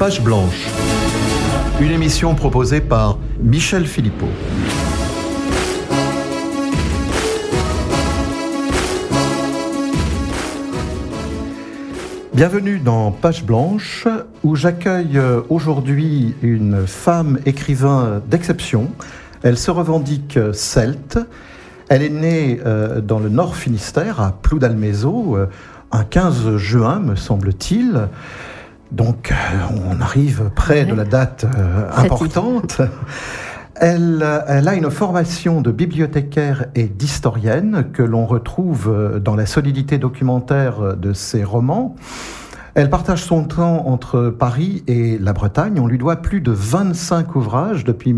Page Blanche, une émission proposée par Michel Philippot. Bienvenue dans Page Blanche, où j'accueille aujourd'hui une femme écrivain d'exception. Elle se revendique celte. Elle est née dans le Nord Finistère, à Ploudalmézeau, un 15 juin, me semble-t-il. Donc, on arrive près de la date importante. Elle a une formation de bibliothécaire et d'historienne que l'on retrouve dans la solidité documentaire de ses romans. Elle partage son temps entre Paris et la Bretagne. On lui doit plus de 25 ouvrages depuis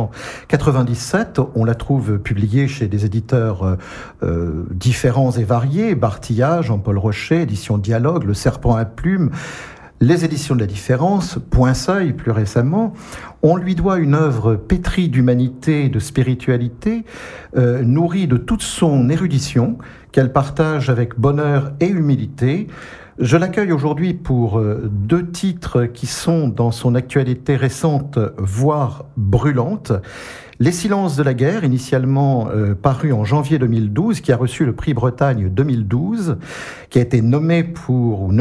1997. On la trouve publiée chez des éditeurs différents et variés. Bartilla, Jean-Paul Rochet, Éditions Dialogue, Le Serpent à Plumes, les éditions de la Différence, Point Seuil plus récemment. On lui doit une œuvre pétrie d'humanité et de spiritualité, nourrie de toute son érudition, qu'elle partage avec bonheur et humilité. Je l'accueille aujourd'hui pour deux titres qui sont dans son actualité récente, voire brûlante. Les silences de la guerre, initialement paru en janvier 2012, qui a reçu le prix Bretagne 2012, qui a été nominé pour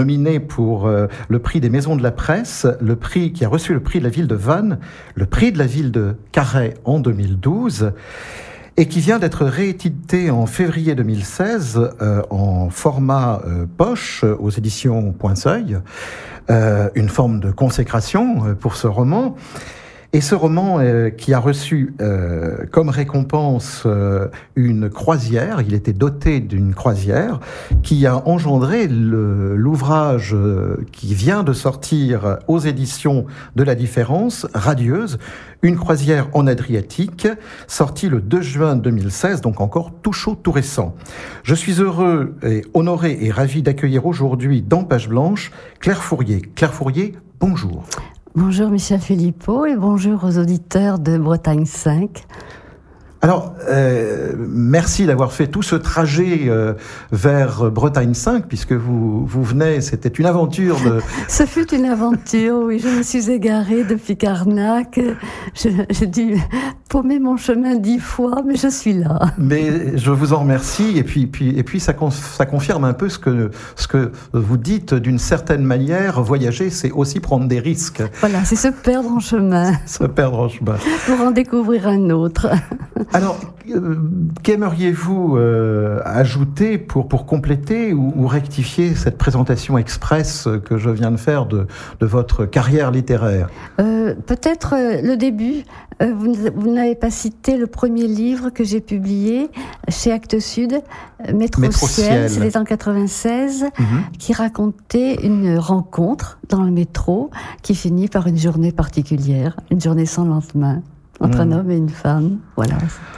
le prix des maisons de la presse, le prix qui a reçu le prix de la ville de Vannes, le prix de la ville de Carhaix en 2012, et qui vient d'être réédité en février 2016 en format poche aux éditions Point Seuil, une forme de consécration pour ce roman. Et ce roman qui a reçu comme récompense une croisière, il était doté d'une croisière, qui a engendré l'ouvrage qui vient de sortir aux éditions de la Différence, Radieuse, une croisière en Adriatique, sorti le 2 juin 2016, donc encore tout chaud, tout récent. Je suis heureux et honoré et ravi d'accueillir aujourd'hui dans Page Blanche Claire Fourier. Claire Fourier, bonjour. Bonjour Michel Philippot et bonjour aux auditeurs de Bretagne 5. Alors, merci d'avoir fait tout ce trajet vers Bretagne 5, puisque vous venez, c'était une aventure de... Ce fut une aventure, oui, je me suis égarée depuis Carnac, j'ai dû paumer mon chemin 10 fois, mais je suis là. Mais je vous en remercie, et puis ça confirme un peu ce que vous dites, d'une certaine manière, voyager, c'est aussi prendre des risques. Voilà, c'est se perdre en chemin. Se perdre en chemin. Pour en découvrir un autre. Alors, qu'aimeriez-vous ajouter pour compléter ou rectifier cette présentation express que je viens de faire de votre carrière littéraire ? Peut-être le début. Vous n'avez pas cité le premier livre que j'ai publié chez Actes Sud, Métro Ciel, c'était en 96, qui racontait une rencontre dans le métro qui finit par une journée particulière, une journée sans lendemain. Entre un homme et une femme, voilà.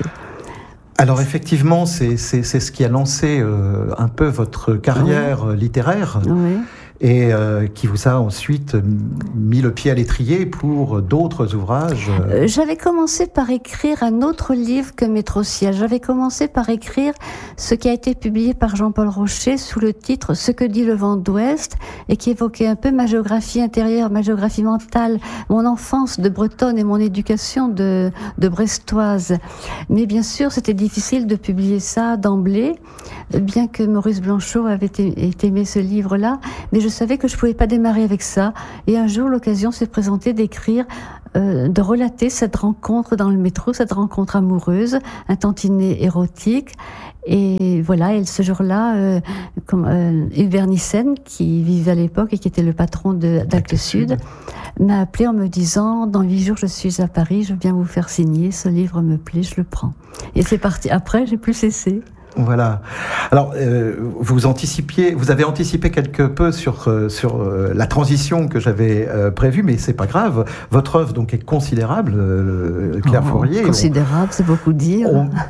Alors effectivement, c'est ce qui a lancé un peu votre carrière littéraire. Oui. Et qui vous a ensuite mis le pied à l'étrier pour d'autres ouvrages. J'avais commencé par écrire un autre livre que Métro Ciel. J'avais commencé par écrire ce qui a été publié par Jean-Paul Rochet sous le titre « Ce que dit le vent d'Ouest » et qui évoquait un peu ma géographie intérieure, ma géographie mentale, mon enfance de Bretonne et mon éducation de Brestoise. Mais bien sûr, c'était difficile de publier ça d'emblée, bien que Maurice Blanchot avait aimé ce livre-là. Mais je savais que je ne pouvais pas démarrer avec ça. Et un jour, l'occasion s'est présentée d'écrire, de relater cette rencontre dans le métro, cette rencontre amoureuse, un tantinet érotique. Et voilà, et ce jour-là, Hubert Nissen, qui vivait à l'époque et qui était le patron d'Actes Sud, m'a appelé en me disant « Dans 8 jours, je suis à Paris, je viens vous faire signer, ce livre me plaît, je le prends. » Et c'est parti. Après, j'ai plus cessé. Voilà. Alors, vous avez anticipé quelque peu sur la transition que j'avais prévue, mais c'est pas grave. Votre œuvre donc est considérable, Claire Fourier. Considérable, c'est beaucoup dire.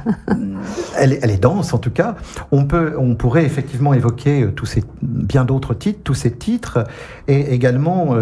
Elle est dense en tout cas. On pourrait effectivement évoquer bien d'autres titres, tous ces titres, et également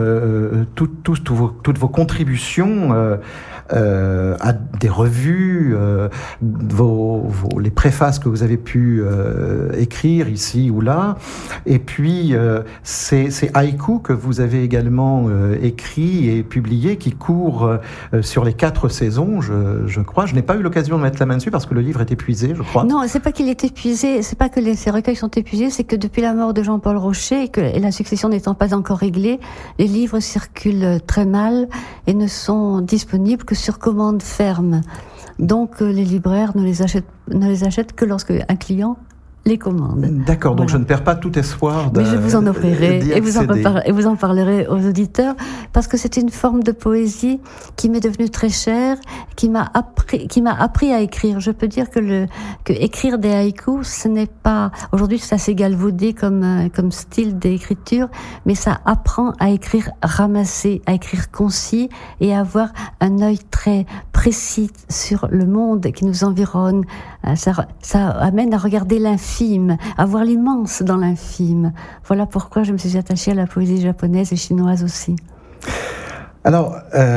toutes vos contributions à des revues, les préfaces que vous avez avez pu écrire ici ou là. Et puis, ces haïkus que vous avez également écrits et publiés, qui courent sur les 4 saisons, je crois. Je n'ai pas eu l'occasion de mettre la main dessus parce que le livre est épuisé, je crois. Non, c'est pas qu'il est épuisé, c'est pas que ces recueils sont épuisés, c'est que depuis la mort de Jean-Paul Rocher et la succession n'étant pas encore réglée, les livres circulent très mal et ne sont disponibles que sur commande ferme. Donc les libraires ne les achètent que lorsque un client les commandes. D'accord, donc je ne perds pas tout espoir Mais je vous en offrirai et vous en parlerez aux auditeurs, parce que c'est une forme de poésie qui m'est devenue très chère, qui m'a appris à écrire. Je peux dire que écrire des haïkus, ce n'est pas... Aujourd'hui, c'est assez galvaudé comme style d'écriture, mais ça apprend à écrire ramassé, à écrire concis et à avoir un œil très précis sur le monde qui nous environne. Ça amène à regarder l'infime, à voir l'immense dans l'infime. Voilà pourquoi je me suis attachée à la poésie japonaise et chinoise aussi. Alors,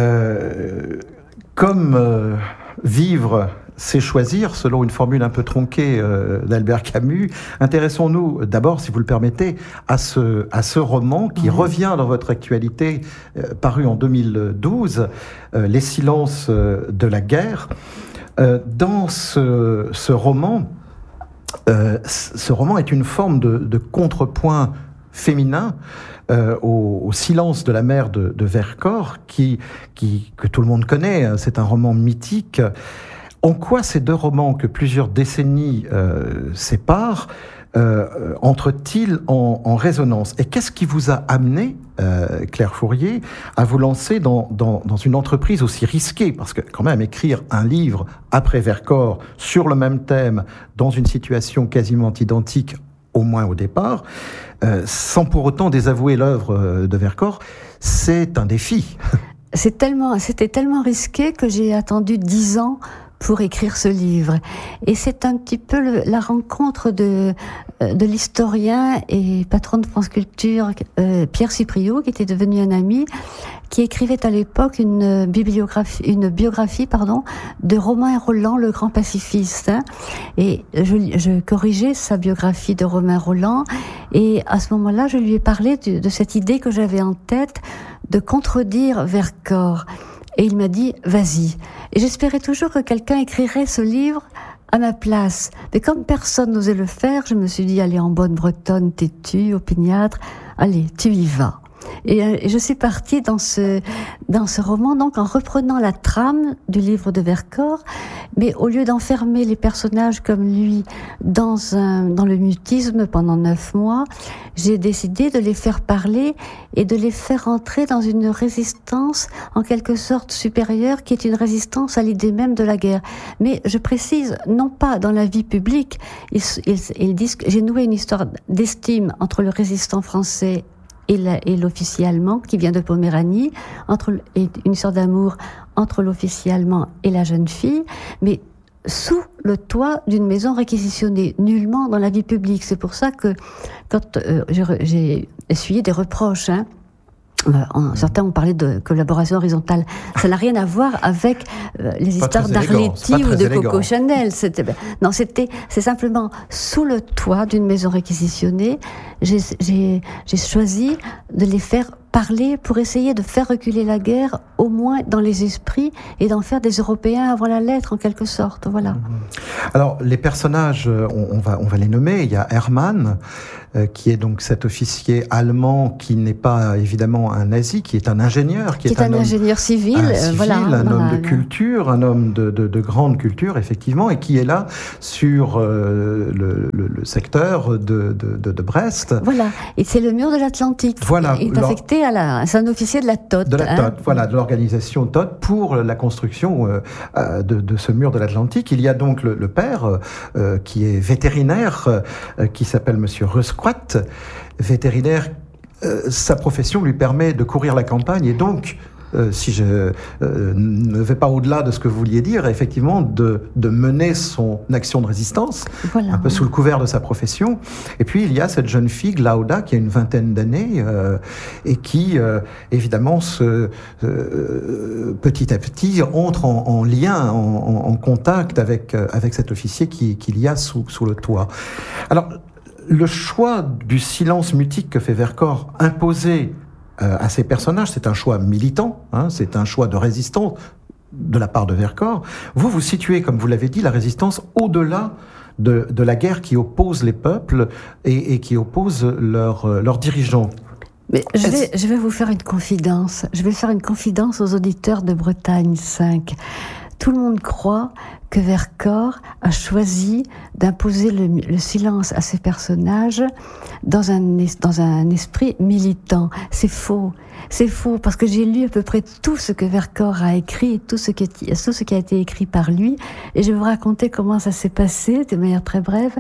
comme vivre, c'est choisir, selon une formule un peu tronquée d'Albert Camus, intéressons-nous d'abord, si vous le permettez, à ce roman qui revient dans votre actualité, paru en 2012, Les silences de la guerre. Dans ce roman est une forme de contrepoint féminin au silence de la mer de Vercors, que tout le monde connaît. C'est un roman mythique. En quoi ces 2 romans, que plusieurs décennies séparent, entrent-ils en résonance? Et qu'est-ce qui vous a amené, Claire Fourier, à vous lancer dans une entreprise aussi risquée? Parce que quand même, écrire un livre après Vercors sur le même thème, dans une situation quasiment identique, au moins au départ, sans pour autant désavouer l'œuvre de Vercors, c'est un défi. C'était tellement risqué que j'ai attendu 10 ans pour écrire ce livre. Et c'est un petit peu la rencontre de l'historien et patron de France Culture, Pierre Cipriot, qui était devenu un ami, qui écrivait à l'époque une biographie de Romain Rolland, le grand pacifiste. Et je corrigeais sa biographie de Romain Rolland. Et à ce moment-là, je lui ai parlé de cette idée que j'avais en tête de contredire Vercors. Et il m'a dit, vas-y. Et j'espérais toujours que quelqu'un écrirait ce livre à ma place. Mais comme personne n'osait le faire, je me suis dit, allez, en bonne bretonne, têtue, opiniâtre, allez, tu y vas. Et je suis partie dans ce roman, donc en reprenant la trame du livre de Vercors, mais au lieu d'enfermer les personnages comme lui dans le mutisme pendant 9 mois, j'ai décidé de les faire parler et de les faire entrer dans une résistance en quelque sorte supérieure, qui est une résistance à l'idée même de la guerre. Mais je précise, non pas dans la vie publique, ils disent que j'ai noué une histoire d'estime entre le résistant français et l'officier allemand qui vient de Poméranie, et une histoire d'amour entre l'officier allemand et la jeune fille, mais sous le toit d'une maison réquisitionnée, nullement dans la vie publique. C'est pour ça que quand j'ai essuyé des reproches, certains ont parlé de collaboration horizontale. Ça n'a rien à voir avec les histoires d'Arletty ou de Coco Chanel. C'est simplement sous le toit d'une maison réquisitionnée. J'ai choisi de les faire parler pour essayer de faire reculer la guerre, au moins dans les esprits, et d'en faire des Européens avant la lettre, en quelque sorte. Voilà. Alors, les personnages, on va les nommer. Il y a Hermann, qui est donc cet officier allemand qui n'est pas évidemment un nazi, qui est un ingénieur, qui est un ingénieur civil, un homme de culture, un homme de grande culture, effectivement, et qui est là sur le secteur de Brest. Voilà, et c'est le mur de l'Atlantique. Voilà. Il est affecté c'est un officier de la TOT. De la TOT, voilà, de l'organisation TOT pour la construction de ce mur de l'Atlantique. Il y a donc le père qui est vétérinaire, qui s'appelle Monsieur Resquat, vétérinaire. Sa profession lui permet de courir la campagne et donc si je ne vais pas au-delà de ce que vous vouliez dire, effectivement, de mener son action de résistance, un peu sous le couvert de sa profession. Et puis, il y a cette jeune fille, Glauda, qui a une vingtaine d'années, et qui, évidemment, petit à petit, entre en lien, en contact avec cet officier qu'il y a sous le toit. Alors, le choix du silence mutique que fait Vercors imposer à ces personnages, c'est un choix militant, c'est un choix de résistance de la part de Vercors. Vous situez, comme vous l'avez dit, la résistance au-delà de la guerre qui oppose les peuples et qui oppose leurs dirigeants. Mais je vais vous faire une confidence. Je vais faire une confidence aux auditeurs de Bretagne 5. Tout le monde croit que Vercors a choisi d'imposer le silence à ses personnages dans un esprit militant. C'est faux. C'est faux, parce que j'ai lu à peu près tout ce que Vercors a écrit, tout ce qui a été écrit par lui, et je vais vous raconter comment ça s'est passé, de manière très brève.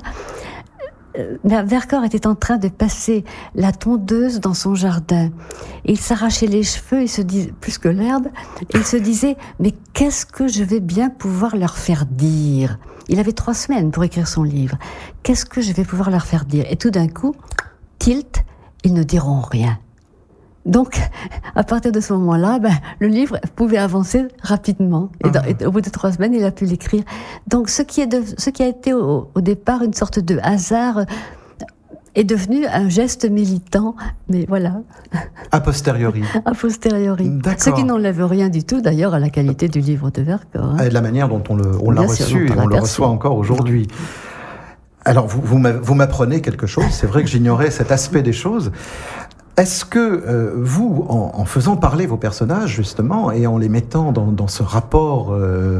Vercors était en train de passer la tondeuse dans son jardin. Et il s'arrachait les cheveux, il se disait, plus que l'herbe, et il se disait, mais qu'est-ce que je vais bien pouvoir leur faire dire? Il avait 3 semaines pour écrire son livre. Qu'est-ce que je vais pouvoir leur faire dire? Et tout d'un coup, tilt, ils ne diront rien. Donc, à partir de ce moment-là, le livre pouvait avancer rapidement. Et au bout de 3 semaines, il a pu l'écrire. Donc, ce qui a été au départ une sorte de hasard est devenu un geste militant. Mais voilà. A posteriori. A posteriori. D'accord. Ce qui n'enlève rien du tout, d'ailleurs, à la qualité du livre de Vercors. Et de la manière dont on l'a reçu et on le reçoit encore aujourd'hui. Alors, vous m'apprenez quelque chose. C'est vrai que j'ignorais cet aspect des choses. Est-ce que vous, en faisant parler vos personnages, justement, et en les mettant dans ce rapport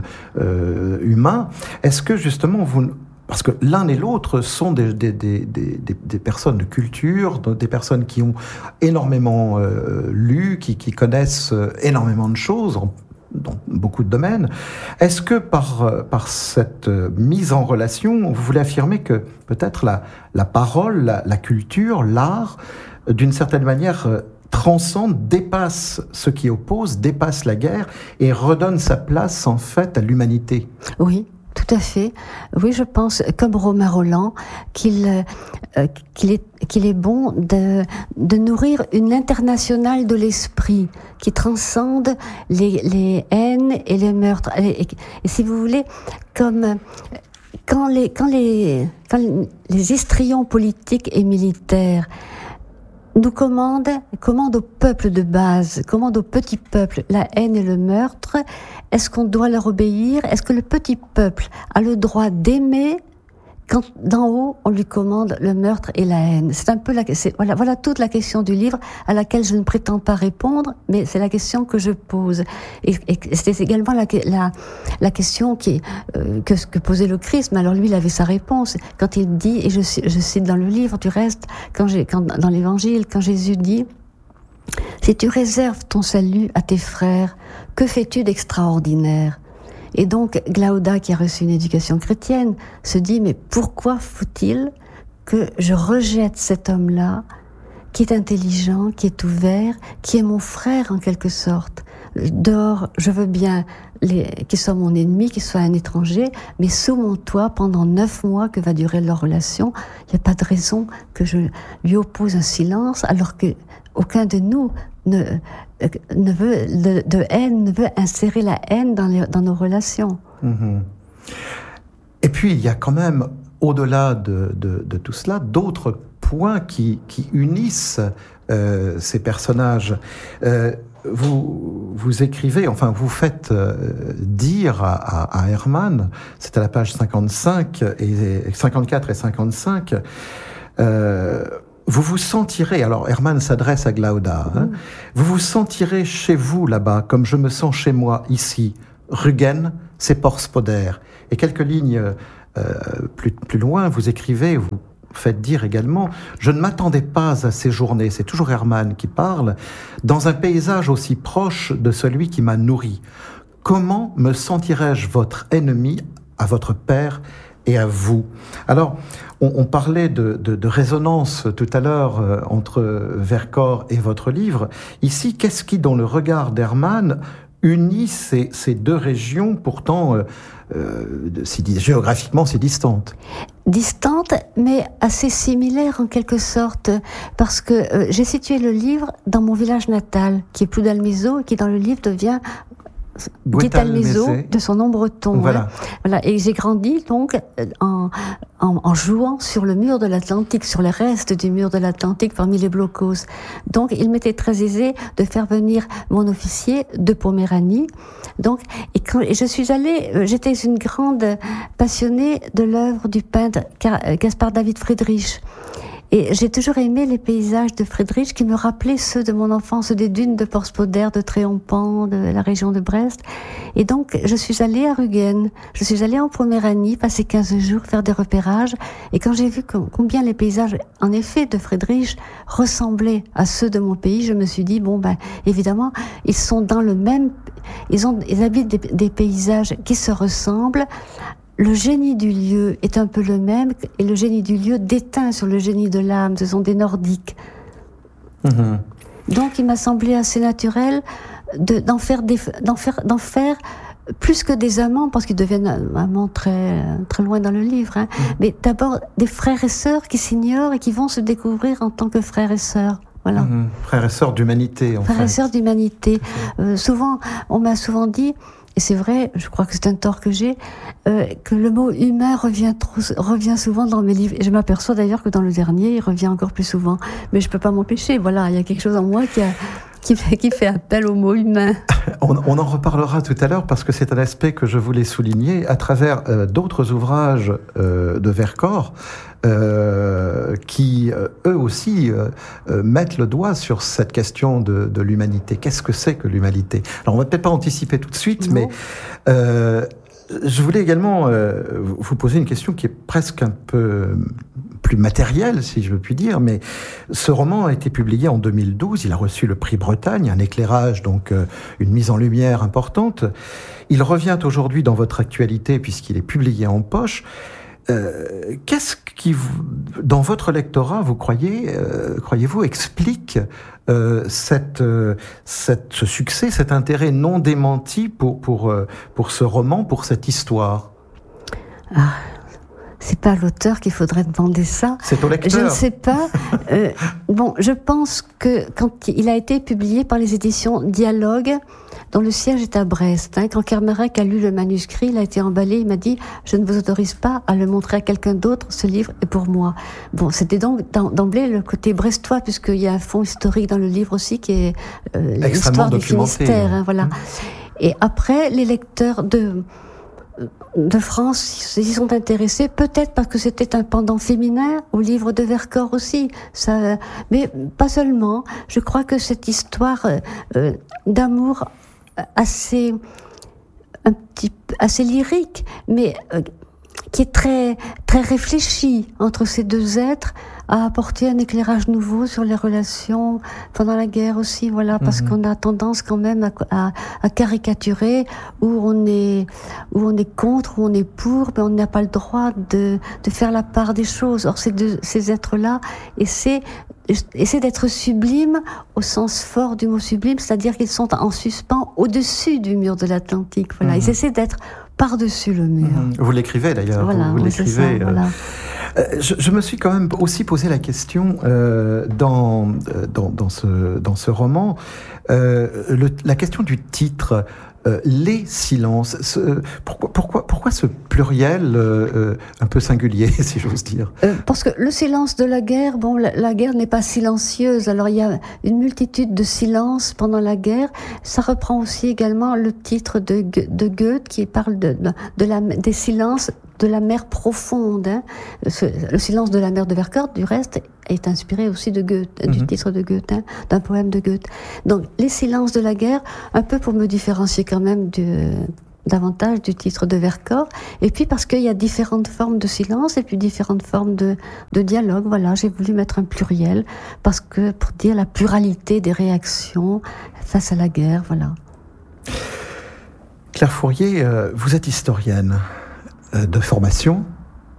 humain, est-ce que, justement, parce que l'un et l'autre sont des personnes de culture, des personnes qui ont énormément lu, qui connaissent énormément de choses, dans beaucoup de domaines. Est-ce que par cette mise en relation, vous voulez affirmer que peut-être la parole, la culture, l'art, d'une certaine manière, transcende, dépasse ce qui oppose, dépasse la guerre et redonne sa place, en fait, à l'humanité? Oui, tout à fait. Oui, je pense, comme Romain Rolland, qu'il est bon de nourrir une internationale de l'esprit qui transcende les haines et les meurtres. Et si vous voulez, comme quand les histrions politiques et militaires nous commande au peuple de base, commande au petit peuple la haine et le meurtre. Est-ce qu'on doit leur obéir? Est-ce que le petit peuple a le droit d'aimer quand d'en haut on lui commande le meurtre et la haine? C'est un peu voilà toute la question du livre à laquelle je ne prétends pas répondre, mais c'est la question que je pose. Et c'est également la question que posait le Christ. Mais alors lui, il avait sa réponse quand il dit, et je cite dans le livre du reste, dans l'Évangile, quand Jésus dit: si tu réserves ton salut à tes frères, que fais-tu d'extraordinaire? Et donc, Glauda, qui a reçu une éducation chrétienne, se dit, mais pourquoi faut-il que je rejette cet homme-là, qui est intelligent, qui est ouvert, qui est mon frère en quelque sorte? Dehors, je veux bien qu'il soit mon ennemi, qu'il soit un étranger, mais sous mon toit, pendant 9 mois que va durer leur relation, il n'y a pas de raison que je lui oppose un silence, alors que aucun de nous ne veut de haine, ne veut insérer la haine dans nos relations. Mmh. Et puis, il y a quand même, au-delà de tout cela, d'autres points qui unissent ces personnages. Vous écrivez, enfin, vous faites dire à Hermann, c'est à la page 54 et 55, vous vous sentirez, alors Hermann s'adresse à Glauda, vous vous sentirez chez vous là-bas, comme je me sens chez moi ici, Rügen, c'est Porspoder. Et quelques lignes plus loin, vous écrivez, vous faites dire également, je ne m'attendais pas à ces journées, c'est toujours Hermann qui parle, dans un paysage aussi proche de celui qui m'a nourri. Comment me sentirais-je votre ennemi à votre père et à vous. Alors, on parlait de résonance tout à l'heure entre Vercors et votre livre. Ici, qu'est-ce qui, dans le regard d'Hermann, unit ces deux régions pourtant géographiquement si distantes? Distantes, mais assez similaires en quelque sorte, parce que j'ai situé le livre dans mon village natal, qui est Ploudalmézeau, et qui dans le livre devient Guétalmézeau de son nom breton. Voilà. Voilà. Et j'ai grandi donc en jouant sur le mur de l'Atlantique, sur les restes du mur de l'Atlantique parmi les blocos. Donc il m'était très aisé de faire venir mon officier de Poméranie. Donc, et je suis allée, j'étais une grande passionnée de l'œuvre du peintre Caspar David Friedrich. Et j'ai toujours aimé les paysages de Friedrich qui me rappelaient ceux de mon enfance, des dunes de Porspoder, de Tréompan, de la région de Brest. Et donc, je suis allée à Ruggen. Je suis allée en Poméranie, passer 15 jours, faire des repérages. Et quand j'ai vu combien les paysages, en effet, de Friedrich ressemblaient à ceux de mon pays, je me suis dit, évidemment, ils sont dans le même, ils habitent des paysages qui se ressemblent. Le génie du lieu est un peu le même, et le génie du lieu déteint sur le génie de l'âme. Ce sont des Nordiques. Mmh. Donc, il m'a semblé assez naturel d'en faire plus que des amants, parce qu'ils deviennent amants très, très loin dans le livre. Hein. Mmh. Mais d'abord, des frères et sœurs qui s'ignorent et qui vont se découvrir en tant que frères et sœurs. Voilà. Mmh. Frères et sœurs d'humanité, en fait. Frères et sœurs d'humanité. Souvent, on m'a souvent dit, et c'est vrai, je crois que c'est un tort que j'ai, que le mot humain revient souvent dans mes livres. Et je m'aperçois d'ailleurs que dans le dernier, il revient encore plus souvent. Mais je peux pas m'empêcher. Voilà, il y a quelque chose en moi qui fait appel au mot humain. On en reparlera tout à l'heure parce que c'est un aspect que je voulais souligner à travers d'autres ouvrages de Vercors qui, eux aussi, mettent le doigt sur cette question de l'humanité. Qu'est-ce que c'est que l'humanité? Alors, on va peut-être pas anticiper tout de suite, non. Mais je voulais également vous poser une question qui est presque un peu plus matérielle, si je puis dire, mais ce roman a été publié en 2012, il a reçu le prix Bretagne, un éclairage, donc une mise en lumière importante. Il revient aujourd'hui dans votre actualité puisqu'il est publié en poche. Qu'est-ce qui, dans votre lectorat, vous croyez-vous, explique ce succès, cet intérêt non démenti pour ce roman, pour cette histoire? C'est pas à l'auteur qu'il faudrait demander ça. C'est au lecteur. Je ne sais pas. Je pense que quand il a été publié par les éditions Dialogue, dont le siège est à Brest, quand Kermarek a lu le manuscrit, il a été emballé, il m'a dit « Je ne vous autorise pas à le montrer à quelqu'un d'autre, ce livre est pour moi ». Bon, c'était donc d'emblée le côté brestois, puisqu'il y a un fond historique dans le livre aussi, qui est l'histoire du Finistère. Voilà. Et après, les lecteurs de France, ils sont intéressés, peut-être parce que c'était un pendant féminin au livre de Vercors aussi, mais pas seulement. Je crois que cette histoire d'amour assez lyrique, mais qui est très très réfléchie entre ces deux êtres, a apporté un éclairage nouveau sur les relations pendant la guerre aussi, voilà, parce qu'on a tendance quand même à caricaturer où on est contre, où on est pour, mais on n'a pas le droit de faire la part des choses. Or, ces êtres-là essaient d'être sublimes au sens fort du mot sublime, c'est-à-dire qu'ils sont en suspens au-dessus du mur de l'Atlantique. Voilà, ils essaient d'être par-dessus le mur. Vous l'écrivez d'ailleurs. Voilà, vous l'écrivez. Ça, voilà. Je me suis quand même aussi posé la question dans ce roman, la question du titre. Les silences. Pourquoi ce pluriel un peu singulier, si j'ose dire? Parce que le silence de la guerre, la guerre n'est pas silencieuse. Alors il y a une multitude de silences pendant la guerre. Ça reprend aussi également le titre de Goethe qui parle des silences de la mer profonde. Le silence de la mer de Vercors, du reste, est inspiré aussi de Goethe, du titre de Goethe, d'un poème de Goethe. Donc, les silences de la guerre, un peu pour me différencier quand même davantage du titre de Vercors, et puis parce qu'il y a différentes formes de silence et puis différentes formes de dialogue. Voilà, j'ai voulu mettre un pluriel parce que pour dire la pluralité des réactions face à la guerre, voilà. Claire Fourier, vous êtes historienne de formation,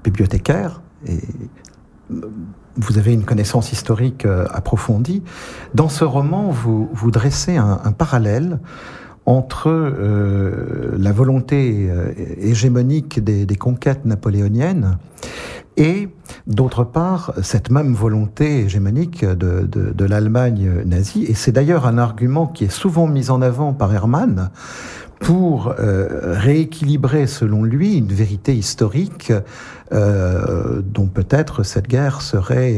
bibliothécaire et vous avez une connaissance historique approfondie. Dans ce roman, vous dressez un parallèle entre la volonté hégémonique des conquêtes napoléoniennes et, d'autre part, cette même volonté hégémonique de l'Allemagne nazie. Et c'est d'ailleurs un argument qui est souvent mis en avant par Hermann pour rééquilibrer, selon lui, une vérité historique dont peut-être cette guerre serait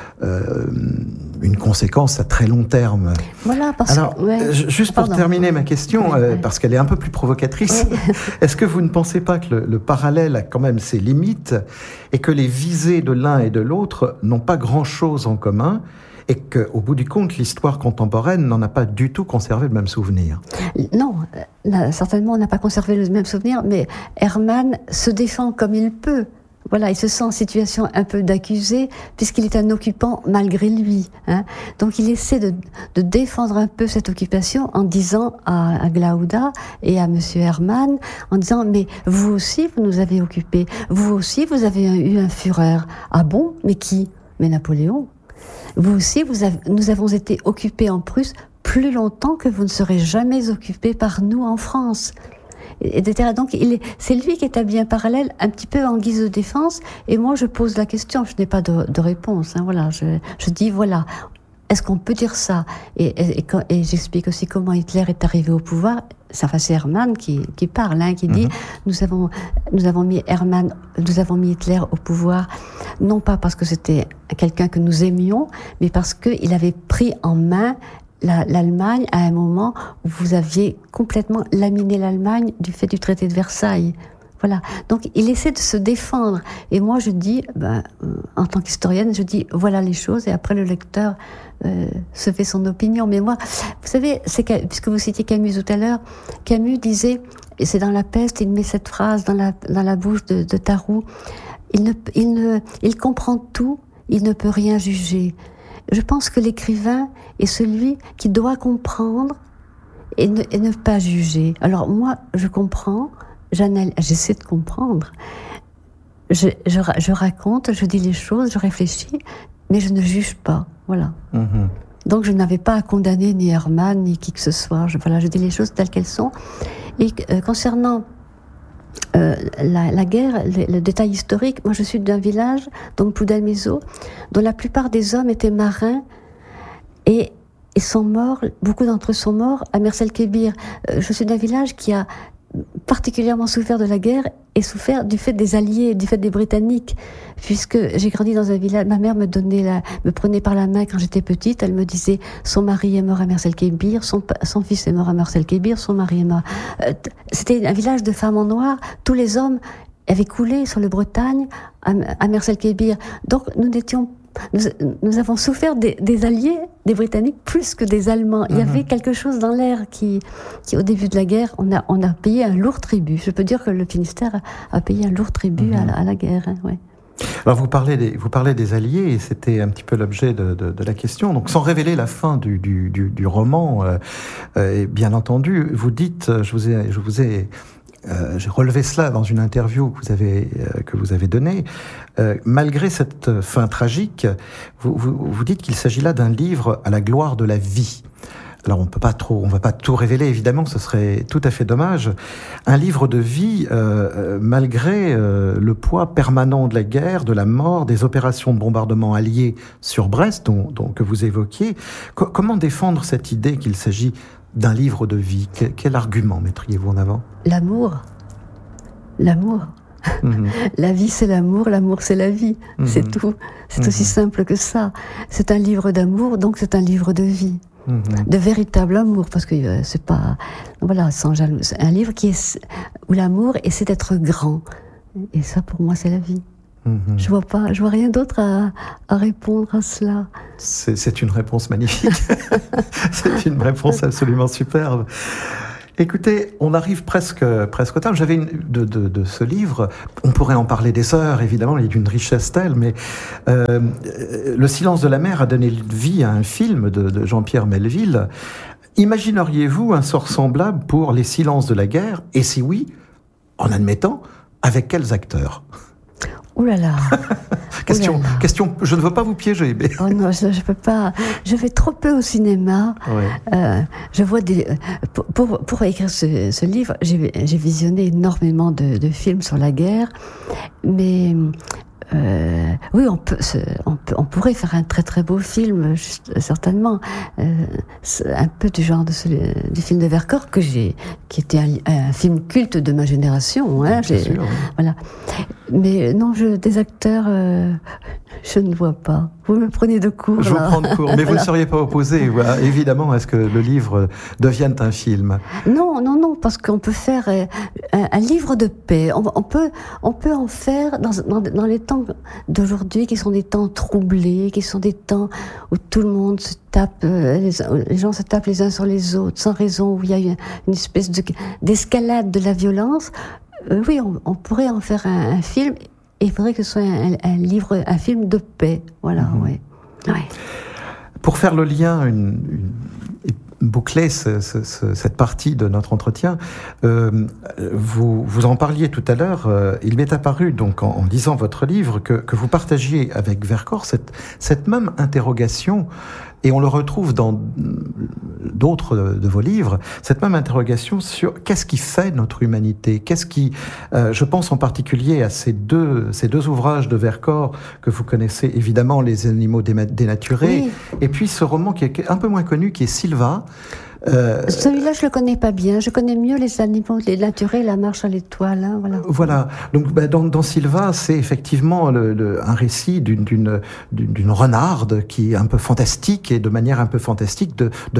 une conséquence à très long terme. Voilà, Alors, juste pour terminer ma question, parce qu'elle est un peu plus provocatrice, est-ce que vous ne pensez pas que le parallèle a quand même ses limites et que les visées de l'un et de l'autre n'ont pas grand-chose en commun et qu'au bout du compte, l'histoire contemporaine n'en a pas du tout conservé le même souvenir? Non, là, certainement on n'a pas conservé le même souvenir, mais Hermann se défend comme il peut. Voilà, il se sent en situation un peu d'accusé, puisqu'il est un occupant malgré lui. Hein. Donc il essaie de défendre un peu cette occupation en disant à Glauda et à Monsieur Hermann, en disant « Mais vous aussi, vous nous avez occupés. Vous aussi, vous avez eu un Führer. Ah bon? Mais qui? Mais Napoléon. Vous aussi, nous avons été occupés en Prusse plus longtemps que vous ne serez jamais occupés par nous en France. » Etc. Donc c'est lui qui établit un parallèle un petit peu en guise de défense, et moi je pose la question, je n'ai pas de réponse. Hein, voilà, je dis voilà, est-ce qu'on peut dire ça? Et j'explique aussi comment Hitler est arrivé au pouvoir. C'est Hermann qui parle, hein, qui dit nous avons mis Hitler au pouvoir, non pas parce que c'était quelqu'un que nous aimions, mais parce qu'il avait pris en main l'Allemagne à un moment où vous aviez complètement laminé l'Allemagne du fait du traité de Versailles. Voilà. Donc, il essaie de se défendre. Et moi, je dis, en tant qu'historienne, je dis, voilà les choses, et après, le lecteur se fait son opinion. Mais moi, vous savez, puisque vous citiez Camus tout à l'heure, Camus disait, et c'est dans La Peste, il met cette phrase dans la bouche de Tarou, il comprend tout, il ne peut rien juger. Je pense que l'écrivain est celui qui doit comprendre et ne pas juger. Alors moi, je comprends, j'essaie de comprendre, je raconte, je dis les choses, je réfléchis, mais je ne juge pas. Voilà. Donc je n'avais pas à condamner ni Hermann, ni qui que ce soit. Je dis les choses telles qu'elles sont. Et concernant la guerre, le détail historique, moi je suis d'un village, donc Poudalmézo, dont la plupart des hommes étaient marins et sont morts, beaucoup d'entre eux sont morts à Mersel-Kébir. Je suis d'un village qui a particulièrement souffert de la guerre et souffert du fait des Alliés, du fait des Britanniques, puisque j'ai grandi dans un village. Ma mère me prenait par la main quand j'étais petite. Elle me disait son mari est mort à Mersel-Kébir, son fils est mort à Mersel-Kébir, son mari est mort. C'était un village de femmes en noir. Tous les hommes avaient coulé sur le Bretagne à Mersel-Kébir. Donc nous avons souffert des Alliés, des Britanniques, plus que des Allemands. Il y avait quelque chose dans l'air qui au début de la guerre, on a payé un lourd tribut. Je peux dire que le Finistère a payé un lourd tribut à la guerre. Hein, ouais. Alors vous parlez des Alliés, et c'était un petit peu l'objet de la question. Donc sans révéler la fin du roman, et bien entendu, vous dites, j'ai relevé cela dans une interview que vous avez donnée. Malgré cette fin tragique, vous dites qu'il s'agit là d'un livre à la gloire de la vie. Alors on va pas tout révéler, évidemment, ce serait tout à fait dommage. Un livre de vie, malgré le poids permanent de la guerre, de la mort, des opérations de bombardement alliées sur Brest, que vous évoquiez. Comment défendre cette idée qu'il s'agit d'un livre de vie? Quel argument mettriez-vous en avant? L'amour. La vie, c'est l'amour c'est la vie. C'est tout. C'est aussi simple que ça. C'est un livre d'amour, donc c'est un livre de vie. De véritable amour, parce que c'est pas... Voilà, sans jaloux. C'est un livre où l'amour essaie d'être grand. Et ça, pour moi, c'est la vie. Je vois rien d'autre à répondre à cela. C'est une réponse magnifique. C'est une réponse absolument superbe. Écoutez, on arrive presque au terme. J'avais de ce livre, on pourrait en parler des heures, évidemment, il est d'une richesse telle, mais Le silence de la mer a donné vie à un film de Jean-Pierre Melville. Imagineriez-vous un sort semblable pour Les silences de la guerre? Et si oui, en admettant, avec quels acteurs? Ouh là là. Question, je ne veux pas vous piéger. Mais... Oh non, je peux pas. Je vais trop peu au cinéma. Ouais. Je vois pour écrire ce livre, j'ai visionné énormément de films sur la guerre, mais oui, on pourrait faire un très très beau film, certainement, un peu du genre du film de Vercors qui était un film culte de ma génération. Hein, bien sûr, oui. Voilà. Mais non, des acteurs, je ne vois pas. Vous me prenez de court. Je vous prends de court, mais vous ne seriez pas opposé, évidemment, à ce que le livre devienne un film. Non, parce qu'on peut faire un livre de paix. On peut en faire dans les temps d'aujourd'hui, qui sont des temps troublés, qui sont des temps où tout le monde se tape, les gens se tapent les uns sur les autres, sans raison, où il y a une espèce d'escalade de la violence. Oui, on pourrait en faire un film. Il faudrait que ce soit un film de paix. Voilà, oui. Ouais. Pour faire le lien, boucler cette partie de notre entretien, vous en parliez tout à l'heure. Il m'est apparu, donc, en lisant votre livre, que vous partagiez avec Vercors cette même interrogation, et on le retrouve dans d'autres de vos livres, cette même interrogation sur qu'est-ce qui fait notre humanité, je pense en particulier à ces deux ouvrages de Vercors que vous connaissez évidemment, Les animaux dénaturés, oui. Et puis ce roman qui est un peu moins connu, qui est Sylva. Celui-là, je le connais pas bien. Je connais mieux Les animaux dénaturés, La marche à l'étoile. Hein, voilà. Donc, dans Sylva, c'est effectivement un récit d'une renarde qui est un peu fantastique, et de manière un peu fantastique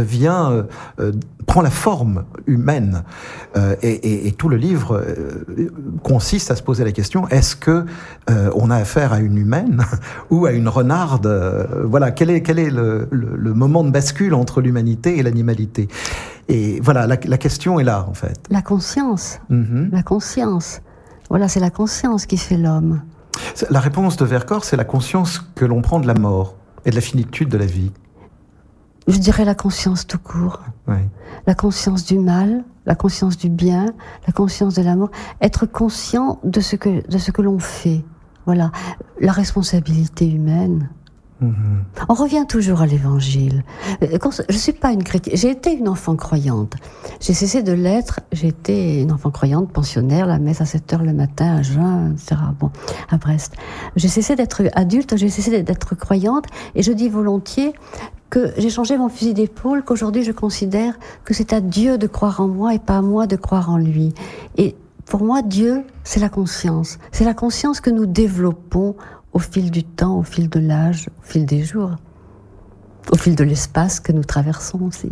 prend la forme humaine. Et tout le livre consiste à se poser la question, est-ce que on a affaire à une humaine ou à une renarde? Voilà. Quel est le moment de bascule entre l'humanité et l'animalité? Et voilà, la question est là, en fait. La conscience. La conscience. Voilà, c'est la conscience qui fait l'homme. La réponse de Vercors, c'est la conscience que l'on prend de la mort et de la finitude de la vie. Je dirais la conscience tout court. Oui. La conscience du mal, la conscience du bien, la conscience de l'amour. Être conscient de ce que l'on fait. Voilà, la responsabilité humaine. On revient toujours à l'évangile. Je suis pas une chrétienne. J'ai été une enfant croyante. J'ai cessé de l'être. J'ai été une enfant croyante, pensionnaire, la messe à 7h le matin, à Jeun, etc. Bon, à Brest. J'ai cessé d'être adulte, j'ai cessé d'être croyante, et je dis volontiers que j'ai changé mon fusil d'épaule, qu'aujourd'hui je considère que c'est à Dieu de croire en moi et pas à moi de croire en lui. Et pour moi, Dieu, c'est la conscience. C'est la conscience que nous développons au fil du temps, au fil de l'âge, au fil des jours, au fil de l'espace que nous traversons aussi.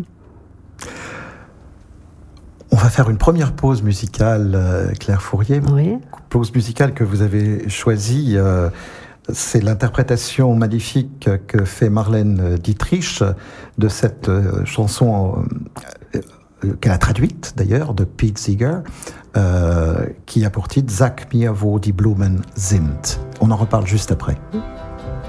On va faire une première pause musicale, Claire Fourier. Oui. Pause musicale que vous avez choisie. C'est l'interprétation magnifique que fait Marlène Dietrich de cette chanson qu'elle a traduite d'ailleurs de Pete Seeger, qui a pour titre Sag mir, wo die Blumen sind. On en reparle juste après.